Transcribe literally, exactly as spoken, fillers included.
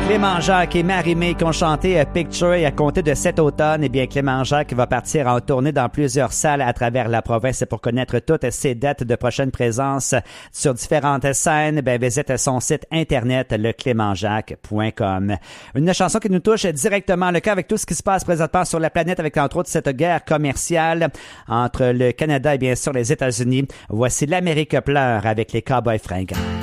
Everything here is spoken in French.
Clément Jacques et Marie-Mé qui ont chanté Picture et à compter de cet automne, eh bien Clément Jacques va partir en tournée dans plusieurs salles à travers la province. Pour connaître toutes ses dates de prochaine présence sur différentes scènes, ben visite son site internet le clément jacques point com. Une chanson qui nous touche directement le cas avec tout ce qui se passe présentement sur la planète avec entre autres cette guerre commerciale entre le Canada et bien sûr les États-Unis. Voici l'Amérique pleure avec les Cowboys fringants.